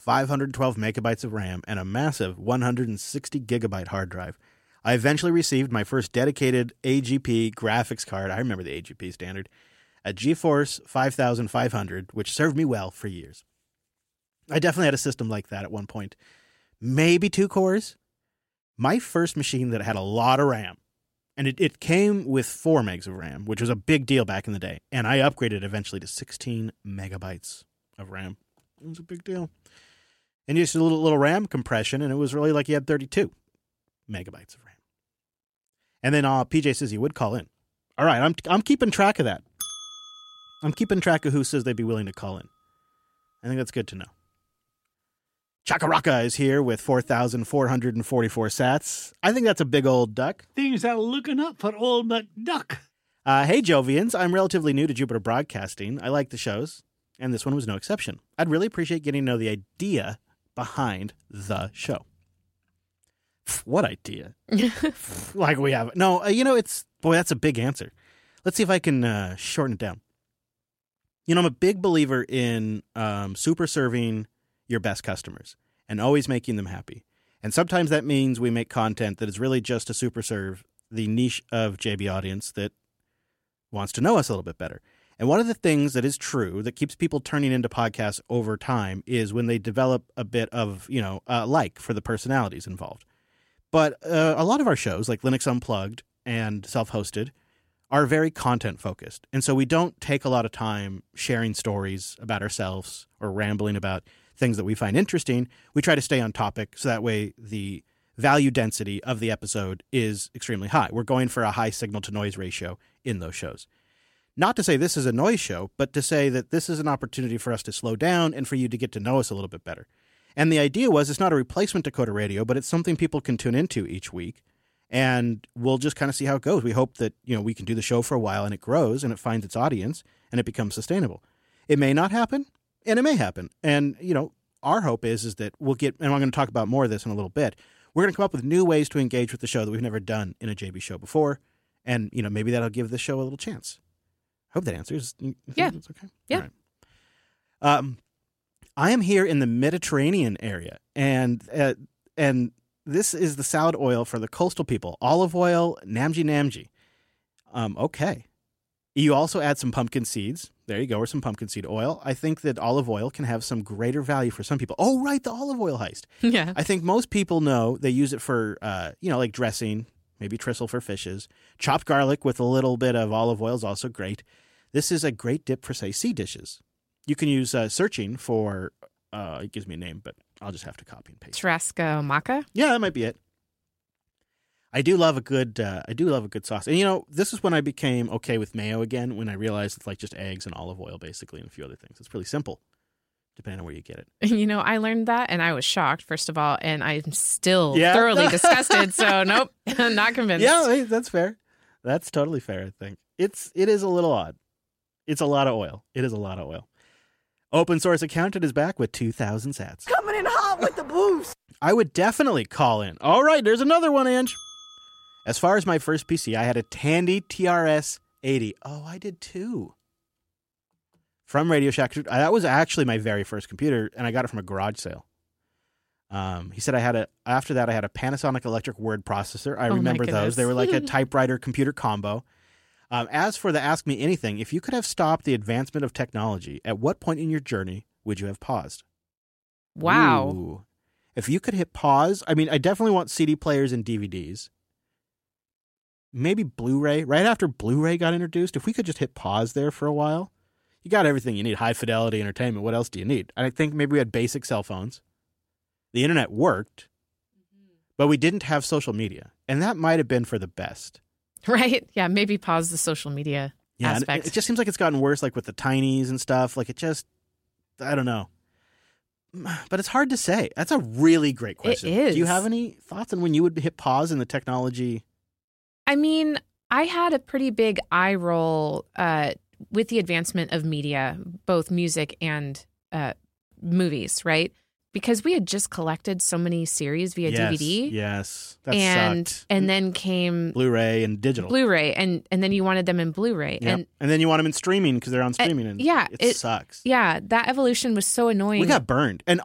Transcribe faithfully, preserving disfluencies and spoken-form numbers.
five hundred twelve megabytes of RAM, and a massive one hundred sixty gigabyte hard drive. I eventually received my first dedicated A G P graphics card. I remember the A G P standard. A GeForce five thousand five hundred, which served me well for years. I definitely had a system like that at one point. Maybe two cores. My first machine that had a lot of RAM, and it, it came with four megs of RAM, which was a big deal back in the day. And I upgraded eventually to sixteen megabytes of RAM. It was a big deal. And just a little, little RAM compression, and it was really like you had thirty-two megabytes of RAM. And then uh, P J says he would call in. All right, I'm I'm keeping track of that. I'm keeping track of who says they'd be willing to call in. I think that's good to know. Chakaraka is here with four thousand four hundred forty-four sats. I think that's a big old duck. Things are looking up for old McDuck. Uh, hey, Jovians. I'm relatively new to Jupiter Broadcasting. I like the shows, and this one was no exception. I'd really appreciate getting to know the idea behind the show. What idea? Like we have. No, uh, you know, it's, boy, that's a big answer. Let's see if I can uh, shorten it down. You know, I'm a big believer in um, super serving your best customers and always making them happy. And sometimes that means we make content that is really just to super serve the niche of J B audience that wants to know us a little bit better. And one of the things that is true that keeps people turning into podcasts over time is when they develop a bit of, you know, uh, like for the personalities involved. But uh, a lot of our shows, like Linux Unplugged and Self-Hosted, are very content-focused. And so we don't take a lot of time sharing stories about ourselves or rambling about things that we find interesting. We try to stay on topic so that way the value density of the episode is extremely high. We're going for a high signal-to-noise ratio in those shows. Not to say this is a noise show, but to say that this is an opportunity for us to slow down and for you to get to know us a little bit better. And the idea was it's not a replacement to Coda Radio, but it's something people can tune into each week. And we'll just kind of see how it goes. We hope that, you know, we can do the show for a while and it grows and it finds its audience and it becomes sustainable. It may not happen and it may happen. And, you know, our hope is, is that we'll get, and I'm going to talk about more of this in a little bit. We're going to come up with new ways to engage with the show that we've never done in a J B show before. And, you know, maybe that'll give the show a little chance. I hope that answers. You think Yeah. That's okay. Yeah. All right. Um, I am here in the Mediterranean area, and uh, and this is the salad oil for the coastal people. Olive oil, namji namji. Um, okay. You also add some pumpkin seeds. There you go, or some pumpkin seed oil. I think that olive oil can have some greater value for some people. Oh, right, the olive oil heist. Yeah. I think most people know they use it for, uh, you know, like dressing, maybe tristle for fishes. Chopped garlic with a little bit of olive oil is also great. This is a great dip for, say, sea dishes. You can use uh, searching for, uh, it gives me a name, but I'll just have to copy and paste. Tarasca maca? Yeah, that might be it. I do love a good, uh, I do love a good sauce. And, you know, this is when I became okay with mayo again, when I realized it's like just eggs and olive oil, basically, and a few other things. It's pretty simple, depending on where you get it. You know, I learned that and I was shocked, first of all, and I'm still Yeah. thoroughly disgusted. So, nope, not convinced. Yeah, hey, that's fair. That's totally fair, I think. It's, it is a little odd. It's a lot of oil. It is a lot of oil. Open Source Accountant is back with two thousand sats. Coming in hot with the boost. I would definitely call in. All right, there's another one, Ange. As far as my first P C, I had a Tandy T R S eighty. Oh, I did too. From Radio Shack. That was actually my very first computer, and I got it from a garage sale. Um, he said I had a, after that, I had a Panasonic Electric Word Processor. I Oh, my remember goodness. those. They were like a typewriter computer combo. Um, as for the Ask Me Anything, if you could have stopped the advancement of technology, at what point in your journey would you have paused? Wow. Ooh. If you could hit pause, I mean, I definitely want C D players and D V Ds. Maybe Blu-ray. Right after Blu-ray got introduced, if we could just hit pause there for a while, you got everything you need. High fidelity entertainment. What else do you need? I think maybe we had basic cell phones. The internet worked, but we didn't have social media. And that might have been for the best. Right? Yeah, maybe pause the social media Yeah, and aspect. it, it just seems like it's gotten worse, like with the tinies and stuff. Like it just, I don't know. But it's hard to say. That's a really great question. is. Do you have any thoughts on when you would hit pause in the technology? I mean, I had a pretty big eye roll uh, with the advancement of media, both music and uh, movies, right? Because we had just collected so many series via yes, D V D. Yes, that and sucked. and then came Blu-ray and digital. Blu-ray, and and then you wanted them in Blu-ray, Yep. and and then you want them in streaming because they're on streaming, and yeah, it, it- sucks. yeah, that evolution was so annoying. We got burned, and